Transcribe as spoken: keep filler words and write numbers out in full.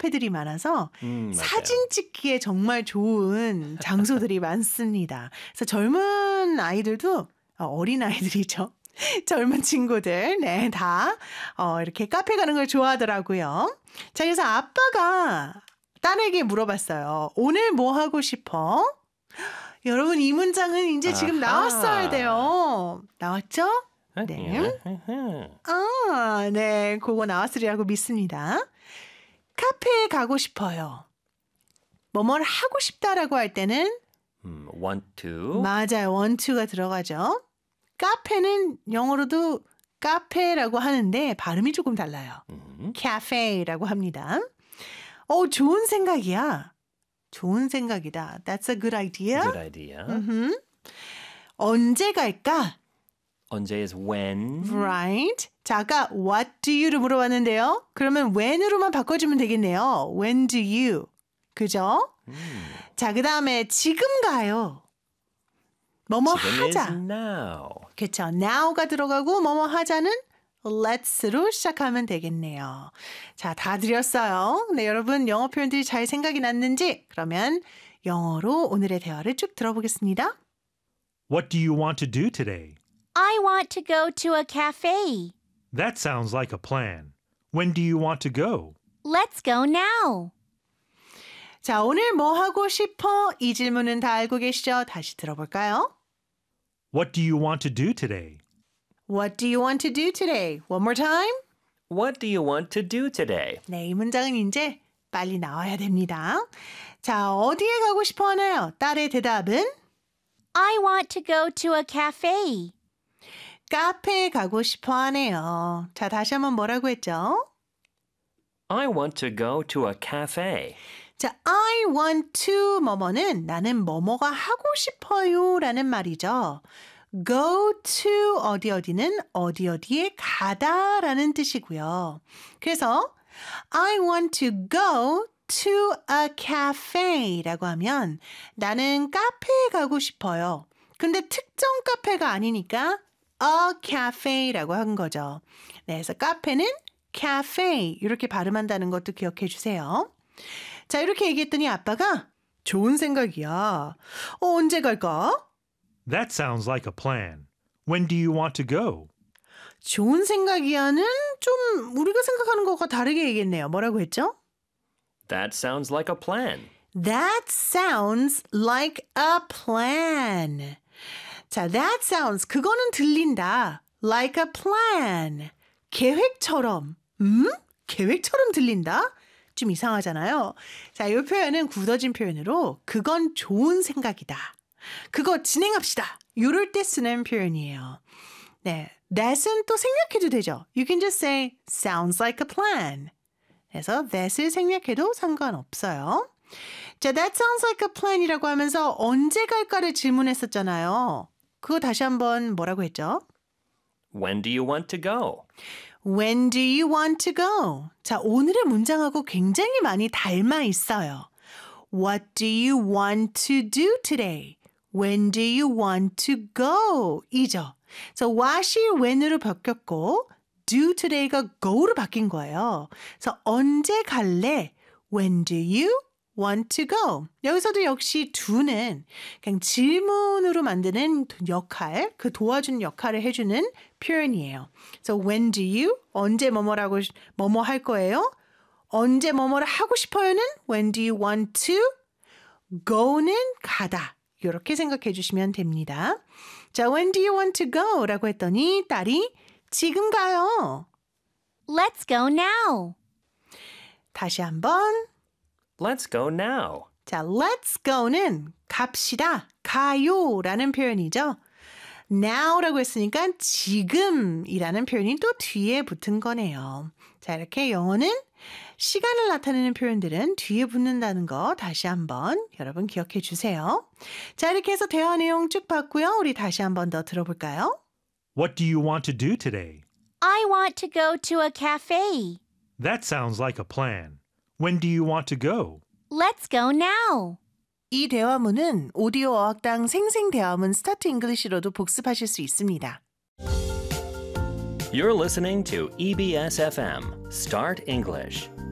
카페들이 많아서 음, 사진 찍기에 정말 좋은 장소들이 많습니다. 그래서 젊은 아이들도 어린 아이들이죠. 젊은 친구들, 네, 다 어, 이렇게 카페 가는 걸 좋아하더라고요. 자, 그래서 아빠가 딸에게 물어봤어요. 오늘 뭐 하고 싶어? 여러분, 이 문장은 이제 지금 아하. 나왔어야 돼요. 나왔죠? 네. 아, 네, 그거 나왔으리라고 믿습니다. 카페에 가고 싶어요. 뭐뭘 하고 싶다라고 할 때는 음, want to. 맞아요. want to가 들어가죠. 카페는 영어로도 카페라고 하는데 발음이 조금 달라요. 음. cafe라고 합니다. 어, 좋은 생각이야. 좋은 생각이다. That's a good idea. Good idea. 음흠. 언제 갈까? 언제 is when. Right. 자, 아까 what do you를 물어봤는데요. 그러면 when으로만 바꿔주면 되겠네요. When do you? 그죠? 음. 자, 그 다음에 지금 가요. 뭐뭐 지금 하자. is now. 그렇죠. now가 들어가고 뭐뭐 하자는 let's로 시작하면 되겠네요. 자, 다 드렸어요. 네, 여러분 영어 표현들이 잘 생각이 났는지 그러면 영어로 오늘의 대화를 쭉 들어보겠습니다. What do you want to do today? I want to go to a cafe. That sounds like a plan. When do you want to go? Let's go now. 자, 오늘 뭐 하고 싶어? 이 질문은 다 알고 계시죠? 다시 들어볼까요? What do you want to do today? What do you want to do today? One more time. What do you want to do today? 네, 이 문장은 이제 빨리 나와야 됩니다. 자, 어디에 가고 싶어 하나요? 딸의 대답은 I want to go to a cafe. 카페에 가고 싶어 하네요. 자, 다시 한번 뭐라고 했죠? I want to go to a cafe. 자, I want to 뭐뭐는 나는 뭐뭐가 하고 싶어요 라는 말이죠. go to 어디 어디는 어디 어디에 가다 라는 뜻이고요. 그래서 I want to go to a cafe 라고 하면 나는 카페에 가고 싶어요. 근데 특정 카페가 아니니까 a cafe 라고 한 거죠. 네, 그래서 카페는 cafe 이렇게 발음한다는 것도 기억해 주세요. 자, 이렇게 얘기했더니 아빠가 좋은 생각이야. 어, 언제 갈까? That sounds like a plan. When do you want to go? 좋은 생각이야는 좀 우리가 생각하는 것과 다르게 얘기했네요. 뭐라고 했죠? That sounds like a plan. That sounds like a plan. 자, that sounds 그거는 들린다. Like a plan. 계획처럼. 음? 계획처럼 들린다? 좀 이상하잖아요. 자, 이 표현은 굳어진 표현으로 그건 좋은 생각이다. 그거 진행합시다. 이럴 때 쓰는 표현이에요. 네, that은 또 생략해도 되죠. You can just say sounds like a plan. 그래서 that을 생략해도 상관없어요. 자, that sounds like a plan이라고 하면서 언제 갈까를 질문했었잖아요. 그거 다시 한번 뭐라고 했죠? When do you want to go? When do you want to go? 자, 오늘의 문장하고 굉장히 많이 닮아 있어요. What do you want to do today? When do you want to go? 이죠. 그래서 what이 when으로 바뀌었고 do today가 go로 바뀐 거예요. 그래서 언제 갈래? When do you want to go? 여기서도 역시 do는 그냥 질문으로 만드는 역할, 그 도와주는 역할을 해주는 표현이에요. 그래서 when do you? 언제 뭐뭐라고 뭐뭐 할 거예요? 언제 뭐뭐를 하고 싶어요는 when do you want to? go는 가다. 이렇게 생각해 주시면 됩니다. 자, when do you want to go? 라고 했더니 딸이 지금 가요. Let's go now. 다시 한번. Let's go now. 자, let's go는 갑시다, 가요 라는 표현이죠. now라고 했으니까 지금이라는 표현이 또 뒤에 붙은 거네요. 자, 이렇게 영어는 시간을 나타내는 표현들은 뒤에 붙는다는 거 다시 한번 여러분 기억해 주세요. 자, 이렇게 해서 대화 내용 쭉 봤고요. 우리 다시 한번 더 들어볼까요? What do you want to do today? I want to go to a cafe. That sounds like a plan. When do you want to go? Let's go now. 이 대화문은 오디오 어학당 생생대화문 스타트 잉글리시로도 복습하실 수 있습니다. You're listening to E B S F M, Start English.